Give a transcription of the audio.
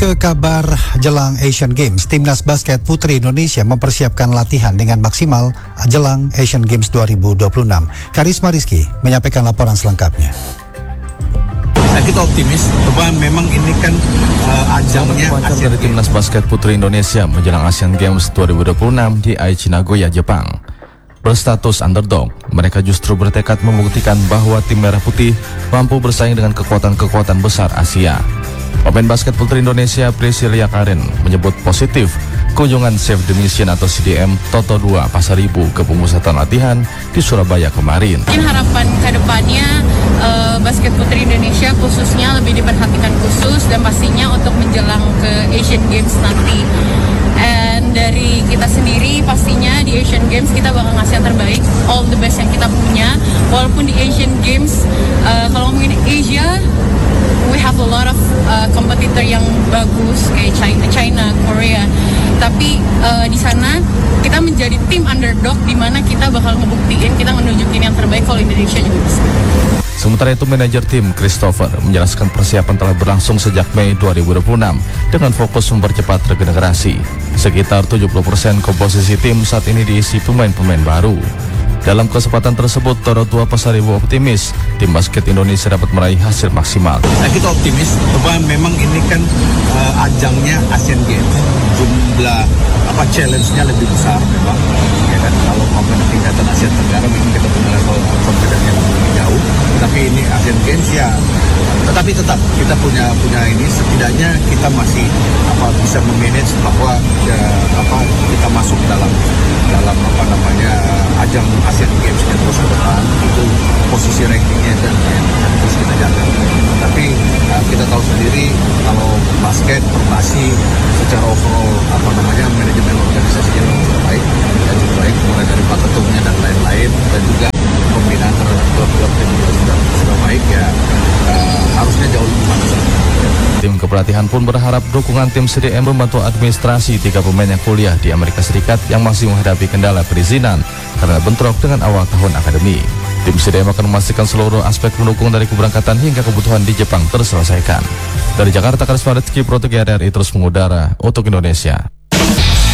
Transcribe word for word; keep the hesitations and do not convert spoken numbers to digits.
Ke kabar jelang Asian Games, Timnas Basket Putri Indonesia mempersiapkan latihan dengan maksimal jelang Asian Games dua ribu dua puluh enam. Karisma Rizky menyampaikan laporan selengkapnya. Nah, kita optimis bahwa memang ini kan uh, ajangnya Asian dari Timnas Basket Putri Indonesia menjelang Asian Games dua ribu dua puluh enam di Aichi Nagoya, Jepang. Berstatus underdog, mereka justru bertekad membuktikan bahwa tim Merah Putih mampu bersaing dengan kekuatan-kekuatan besar Asia. Pemain basket putri Indonesia Priscilia Karen menyebut positif kunjungan Save the Mission atau C D M Toto dua Pasaribu ke pemusatan latihan di Surabaya kemarin. Mungkin harapan kedepannya uh, basket putri Indonesia khususnya lebih diperhatikan khusus dan pastinya untuk menjelang ke Asian Games nanti. And dari kita sendiri pastinya di Asian Games kita bakal ngasih yang terbaik, all the best yang kita punya. Walaupun di Asian Games uh, kalau ngomongin Asia, we have a lot of uh, kompetitor yang bagus kayak China, China, Korea. Tapi uh, di sana kita menjadi tim underdog di mana kita bakal ngebuktiin, kita menunjukin yang terbaik kalau Indonesia juga bisa. Sementara itu, manajer tim Christopher menjelaskan persiapan telah berlangsung sejak Mei dua ribu dua puluh enam dengan fokus mempercepat regenerasi. Sekitar tujuh puluh persen komposisi tim saat ini diisi pemain-pemain baru. Dalam kesempatan tersebut, Toto dua Pasaribu optimis tim basket Indonesia dapat meraih hasil maksimal. Nah, kita optimis bahwa memang ini kan uh, ajangnya Asian Games, jumlah apa challenge-nya lebih besar memang. Ya kan, kalau mau ke tingkatan Asia Tenggara memang kita punya level kompetisi yang lebih jauh. Tapi ini Asian Games ya, tetapi tetap kita punya punya ini setidaknya kita masih apa bisa memanage bahwa ya, apa kita masuk dalam dalam apa namanya ajang Asian Games yang terus ke depan itu posisi rankingnya dan yang terus kita jaga. Tapi uh, kita tahu sendiri kalau basket perbasi secara overall apa namanya manajemen organisasinya sudah baik dan juga baik mulai dari pak ketumnya dan lain-lain dan juga pembinaan terhadap klub-klub yang juga sudah sudah baik ya uh, harusnya jauh lebih bagus. Tim kepelatihan pun berharap dukungan tim C D M membantu administrasi tiga pemain yang kuliah di Amerika Serikat yang masih menghadapi kendala perizinan karena bentrok dengan awal tahun akademi. Tim C D M akan memastikan seluruh aspek pendukung dari keberangkatan hingga kebutuhan di Jepang terselesaikan. Dari Jakarta, Karisma Rizky, Pro tiga R R I terus mengudara untuk Indonesia.